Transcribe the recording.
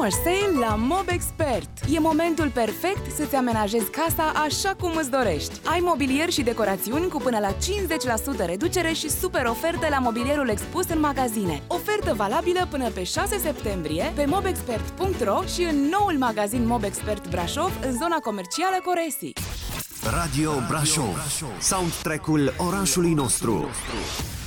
Summer Sale la Mobexpert. E momentul perfect să-ți amenajezi casa așa cum îți dorești. Ai mobilier și decorațiuni cu până la 50% reducere și super oferte la mobilierul expus în magazine. Ofertă valabilă până pe 6 septembrie pe mobexpert.ro și în noul magazin Mobexpert Brașov, în zona comercială Coresi. Radio Brașov, soundtrack-ul orașului nostru.